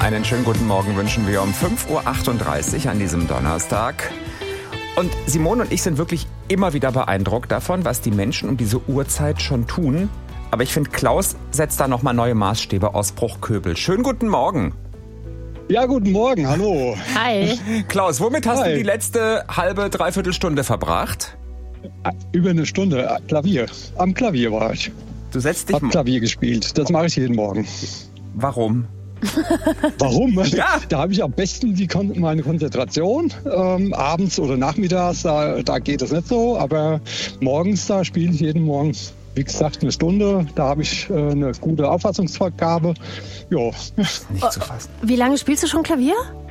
Einen schönen guten Morgen wünschen wir um 5.38 Uhr an diesem Donnerstag. Und Simone und ich sind wirklich immer wieder beeindruckt davon, was die Menschen um diese Uhrzeit schon tun. Aber ich finde, Klaus setzt da nochmal neue Maßstäbe aus Bruchköbel. Schönen guten Morgen. Ja, guten Morgen, hallo. Hi. Klaus, womit hast du die letzte halbe, dreiviertel Stunde verbracht? Über eine Stunde Klavier. Am Klavier war ich. Du setzt dich... Hab Klavier gespielt. Das mache ich jeden Morgen. Warum? Warum? Ja. Da habe ich am besten meine Konzentration. Abends oder nachmittags, da geht es nicht so. Aber morgens, da spiele ich jeden Morgen, wie gesagt, eine Stunde. Da habe ich eine gute Auffassungsgabe. Ja. Nicht zu fassen. Wie lange spielst du schon Klavier?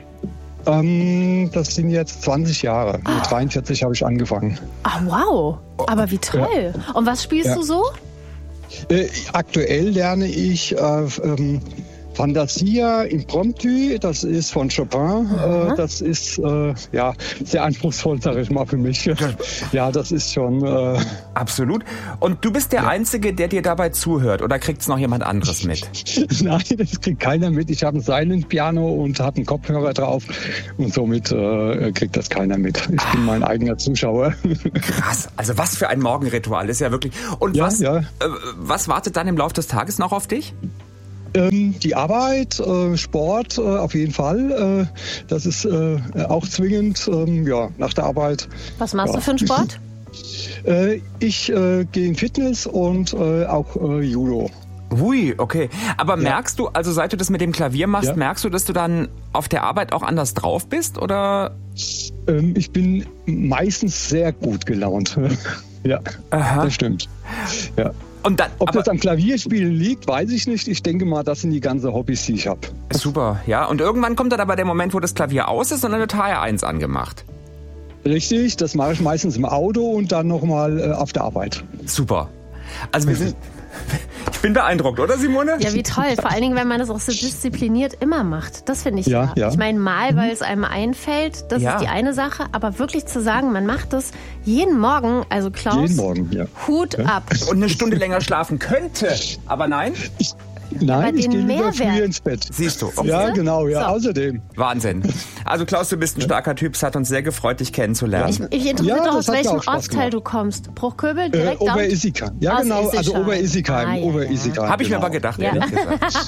Das sind jetzt 20 Jahre. Mit 43 habe ich angefangen. Ah, wow. Aber wie toll. Ja. Und was spielst du so? Aktuell lerne ich Fantasia Impromptu, das ist von Chopin. Das ist sehr anspruchsvoll, sage ich mal, für mich. Ja, das ist schon... Absolut. Und du bist der Einzige, der dir dabei zuhört, oder kriegt's noch jemand anderes mit? Nein, das kriegt keiner mit. Ich habe ein Silent Piano und habe einen Kopfhörer drauf und somit kriegt das keiner mit. Ich bin mein eigener Zuschauer. Krass, also was für ein Morgenritual, ist ja wirklich... Und was wartet dann im Laufe des Tages noch auf dich? Die Arbeit, Sport auf jeden Fall. Das ist auch zwingend, nach der Arbeit. Was machst du für einen Sport? Ich gehe in Fitness und auch Judo. Hui, okay. Aber merkst du, also seit du das mit dem Klavier machst, merkst du, dass du dann auf der Arbeit auch anders drauf bist, oder? Ich bin meistens sehr gut gelaunt. Ja, das stimmt. Ja. Und dann, ob das am Klavierspielen liegt, weiß ich nicht. Ich denke mal, das sind die ganzen Hobbys, die ich habe. Super, ja. Und irgendwann kommt dann aber der Moment, wo das Klavier aus ist und dann wird HR1 angemacht. Richtig, das mache ich meistens im Auto und dann nochmal auf der Arbeit. Super. Also ich bin beeindruckt, oder Simone? Ja, wie toll. Vor allen Dingen, wenn man das auch so diszipliniert immer macht. Das finde ich ja. Ich meine, mal, weil es einem einfällt, das ist die eine Sache. Aber wirklich zu sagen, man macht das jeden Morgen, also Klaus, jeden Morgen, Hut ab. Und eine Stunde länger schlafen könnte, aber nein? Nein, ich gehe lieber früher ins Bett. Siehst du? Okay. Ja, genau, ja, so. Außerdem. Wahnsinn. Also Klaus, du bist ein starker Typ, es hat uns sehr gefreut, dich kennenzulernen. Ich interessiere doch, aus welchem Ortsteil du kommst. Bruchköbel, direkt Oberissigheim. Ja, genau, also Oberissigheim. Oberissigheim. Habe ich mir aber gedacht, ehrlich gesagt.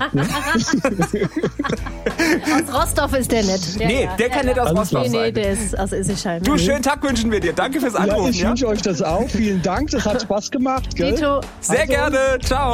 Aus Rostorf ist der nicht. Der kann nicht aus Rostorf sein. Nee, der ist aus Issigheim. Du, schönen Tag wünschen wir dir. Danke fürs Anrufen. Ich wünsche euch das auch. Vielen Dank, das hat Spaß gemacht. Gell? Dito. Sehr gerne. Ciao.